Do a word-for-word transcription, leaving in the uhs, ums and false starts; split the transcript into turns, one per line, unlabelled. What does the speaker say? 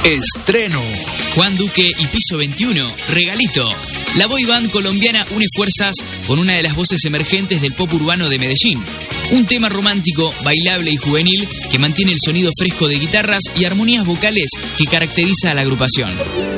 Estreno.
Juan Duque y Piso veintiuno, Regalito. La boy band colombiana une fuerzas con una de las voces emergentes del pop urbano de Medellín. Un tema romántico, bailable y juvenil que mantiene el sonido fresco de guitarras y armonías vocales que caracteriza a la agrupación.